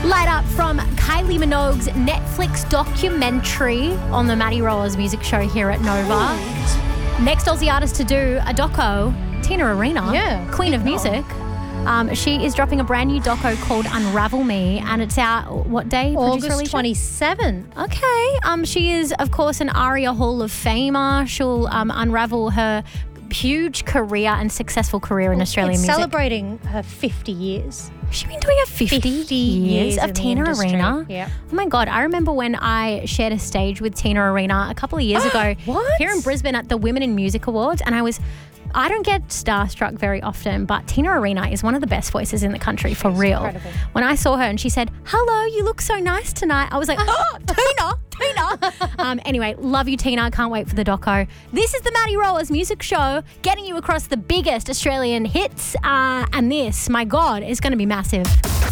Light Up from Kylie Minogue's Netflix documentary on the Maddie Rollers music show here at Nova. Next Aussie artist to do a doco, Tina Arena, Queen of Music. She is dropping a brand new doco called Unravel Me, and it's out, what day? August 27th. Okay. She is, of course, an ARIA Hall of Famer. She'll unravel her huge career and successful career in Australian music. Celebrating her 50 years. She's been doing a 50 years of Tina Arena. Yeah. Oh my God. I remember when I shared a stage with Tina Arena a couple of years ago here in Brisbane at the Women in Music Awards, and I don't get starstruck very often, but Tina Arena is one of the best voices in the country, for real. Incredible. When I saw her and she said, "Hello, you look so nice tonight," I was like, "Oh, Tina." Anyway, love you, Tina. Can't wait for the doco. This is the Maddie Rollers music show, getting you across the biggest Australian hits. And this, my God, is going to be massive.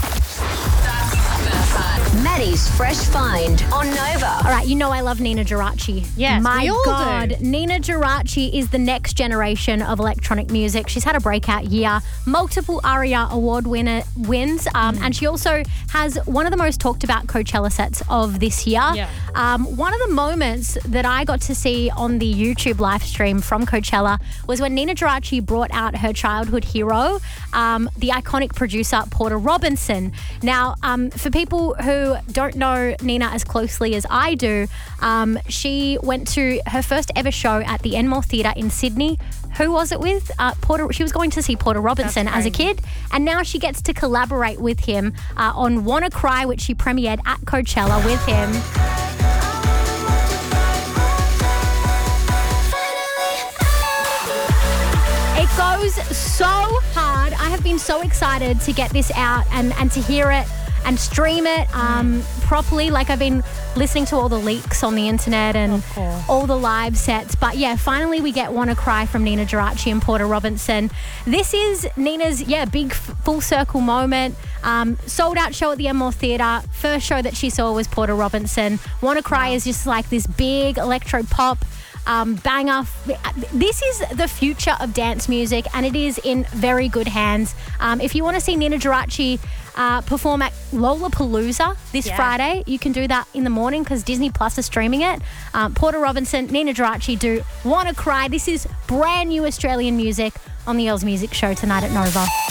Maddie's Fresh Find on Nova. All right, you know I love Nina Geraci. Yes, my we all God, do. Nina Geraci is the next generation of electronic music. She's had a breakout year, multiple ARIA award wins, and she also has one of the most talked about Coachella sets of this year. Yeah. One of the moments that I got to see on the YouTube live stream from Coachella was when Nina Geraci brought out her childhood hero, the iconic producer Porter Robinson. Now, for people who don't know Nina as closely as I do, she went to her first ever show at the Enmore Theatre in Sydney. Who was it with? She was going to see Porter Robinson as a kid, and now she gets to collaborate with him on Wanna Cry, which she premiered at Coachella with him. It goes so hard. I have been so excited to get this out and to hear it and stream it properly. Like, I've been listening to all the leaks on the internet and all the live sets. But yeah, finally we get Wanna Cry from Nina Geraci and Porter Robinson. This is Nina's, big full circle moment. Sold out show at the Enmore Theatre. First show that she saw was Porter Robinson. Wanna Cry is just like this big electro pop banger. This is the future of dance music, and it is in very good hands. If you want to see Nina Geraci perform at Lollapalooza this Friday, you can do that in the morning because Disney Plus is streaming it. Porter Robinson, Nina Geraci do Wanna Cry. This is brand new Australian music on the Els Music Show tonight at Nova.